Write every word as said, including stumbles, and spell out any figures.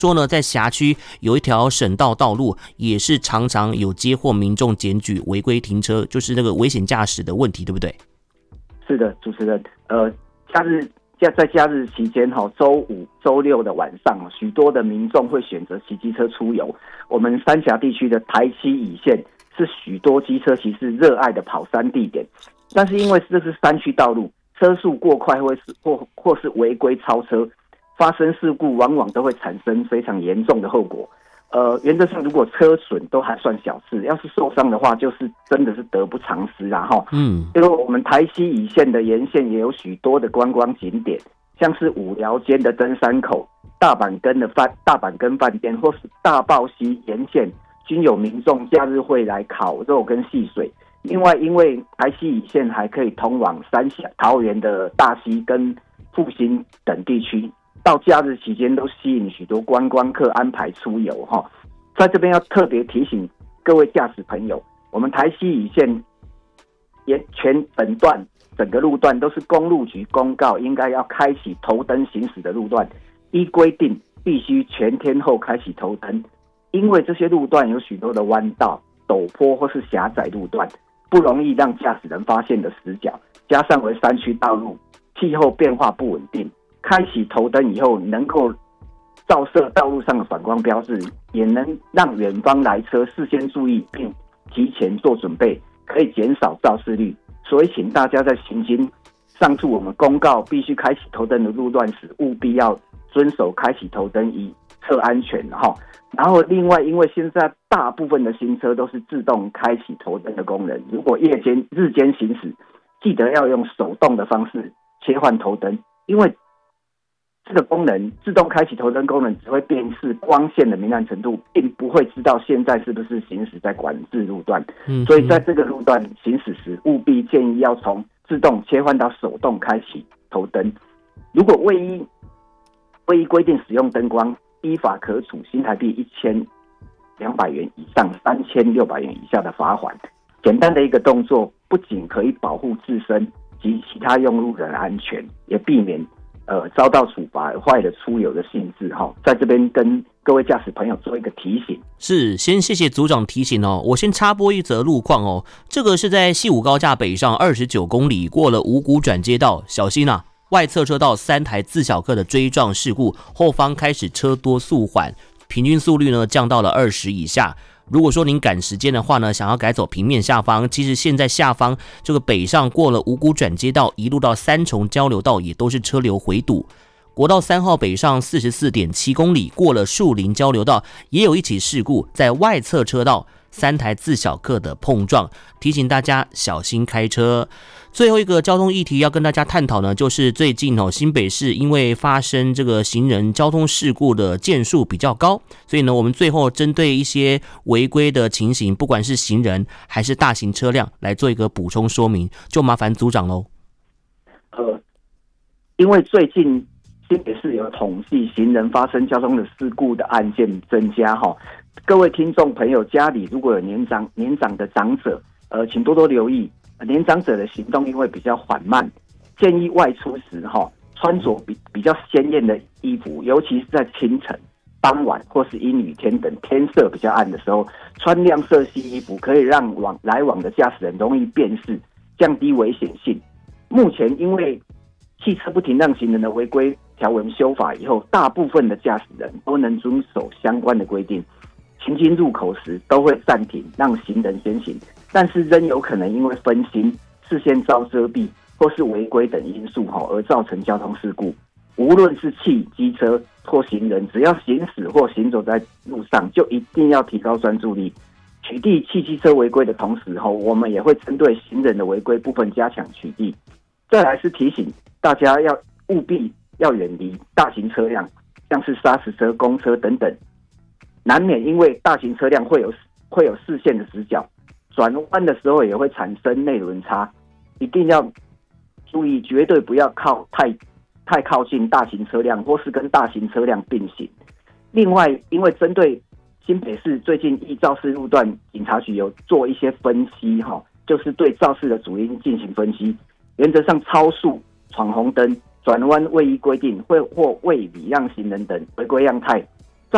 说呢，在辖区有一条省道道路，也是常常有接获民众检举违规停车，就是那个危险驾驶的问题，对不对？ 是的，主持人，呃，假日在假日期间哈，周五、周六的晚上，许多的民众会选择骑机车出游。我们三峡地区的台七乙线是许多机车骑士热爱的跑山地点，但是因为这是山区道路，车速过快或是或或是违规超车。发生事故往往都会产生非常严重的后果。呃，原则上如果车损都还算小事，要是受伤的话，就是真的是得不偿失啦哈。嗯，因为我们台西乙线的沿线也有许多的观光景点，像是五寮间的登山口、大阪根的饭大阪根饭店，或是大豹溪沿线，均有民众假日会来烤肉跟戏水。另外，因为台西乙线还可以通往三峡、桃园的大溪跟复兴等地区。到假日期间都吸引许多观光客安排出游哈，在这边要特别提醒各位驾驶朋友，我们台西乙线沿全本段整个路段都是公路局公告应该要开启头灯行驶的路段，依规定必须全天候开启头灯，因为这些路段有许多的弯道、陡坡或是狭窄路段，不容易让驾驶人发现的死角，加上为山区道路，气候变化不稳定。开启头灯以后，能够照射道路上的反光标志，也能让远方来车事先注意并提前做准备，可以减少肇事率。所以，请大家在行经上述我们公告必须开启头灯的路段时，务必要遵守开启头灯，以测安全哈。然后，另外，因为现在大部分的新车都是自动开启头灯的功能，如果夜间、日间行驶，记得要用手动的方式切换头灯，因为这个功能自动开启头灯功能只会辨识光线的明暗程度，并不会知道现在是不是行驶在管制路段。嗯，所以在这个路段行驶时，务必建议要从自动切换到手动开启头灯。如果未依未依规定使用灯光，依法可处新台币一千两百元以上三千六百元以下的罚款。简单的一个动作，不仅可以保护自身及其他用路人的安全，也避免呃，遭到处罚而坏了出游的兴致哈，在这边跟各位驾驶朋友做一个提醒。 是，先谢谢组长提醒哦。我先插播一则路况哦，这个是在西武高架北上二十九公里，过了五股转接道，小心啊！外侧车道三台自小客的追撞事故，后方开始车多速缓，平均速率呢降到了二十以下。如果说您赶时间的话呢，想要改走平面下方，其实现在下方这个北上过了五股转接道，一路到三重交流道也都是车流回堵。国道三号北上 四十四点七公里，过了树林交流道，也有一起事故，在外侧车道三台自小客的碰撞，提醒大家小心开车。最后一个交通议题要跟大家探讨呢，就是最近哦，新北市因为发生这个行人交通事故的件数比较高，所以呢，我们最后针对一些违规的情形，不管是行人还是大型车辆，来做一个补充说明，就麻烦组长喽。 呃，因为最近新北市有统计行人发生交通的事故的案件增加哈，各位听众朋友，家里如果有年长年长的长者，呃，请多多留意。年长者的行动因为比较缓慢，建议外出时哈穿着比比较鲜艳的衣服，尤其是在清晨、傍晚或是阴雨天等天色比较暗的时候，穿亮色系衣服可以让往来往的驾驶人容易辨识，降低危险性。目前因为汽车不停让行人的违规条文修法以后，大部分的驾驶人都能遵守相关的规定，行经入口时都会暂停让行人先行。但是仍有可能因为分心、视线遭遮蔽或是违规等因素而造成交通事故。无论是汽机车或行人，只要行驶或行走在路上，就一定要提高专注力。取缔汽机车违规的同时，我们也会针对行人的违规部分加强取缔。再来是提醒大家要务必要远离大型车辆，像是砂石车、公车等等，难免因为大型车辆会有会有视线的死角。转弯的时候也会产生内轮差，一定要注意，绝对不要靠太太靠近大型车辆，或是跟大型车辆并行。另外，因为针对新北市最近依肇事路段，警察局有做一些分析哈，就是对肇事的主因进行分析。原则上，超速、闯红灯、转弯未依规定，会或未礼让行人等违规样态，